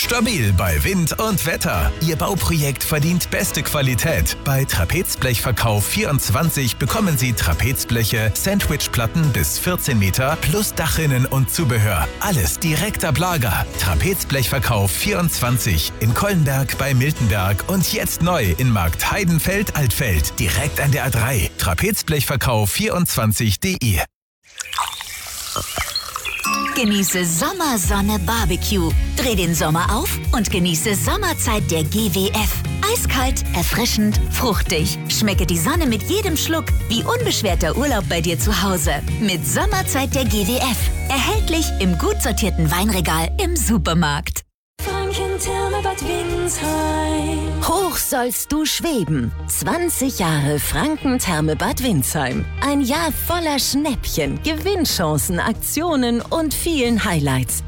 Stabil bei Wind und Wetter. Ihr Bauprojekt verdient beste Qualität. Bei Trapezblechverkauf24 bekommen Sie Trapezbleche, Sandwichplatten bis 14 Meter plus Dachrinnen und Zubehör. Alles direkt ab Lager. Trapezblechverkauf24 in Kollenberg bei Miltenberg und jetzt neu in Markt Heidenfeld-Altfeld. Direkt an der A3. Trapezblechverkauf24.de. Genieße Sommersonne Barbecue. Dreh den Sommer auf und genieße Sommerzeit der GWF. Eiskalt, erfrischend, fruchtig. Schmecke die Sonne mit jedem Schluck, wie unbeschwerter Urlaub bei dir zu Hause. Mit Sommerzeit der GWF. Erhältlich im gut sortierten Weinregal im Supermarkt. Franken-Therme Bad Windsheim. Hoch sollst du schweben. 20 Jahre Franken-Therme Bad Windsheim. Ein Jahr voller Schnäppchen, Gewinnchancen, Aktionen und vielen Highlights.